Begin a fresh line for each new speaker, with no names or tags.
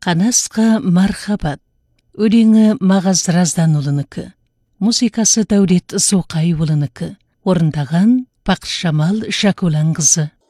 Қанасқа мархабат. Өлеңі Мағаз Разданұлынікі. Музыкасы Дәулет Зоқайұлынікі. Орындаған Пақшамал Шакулан қызы.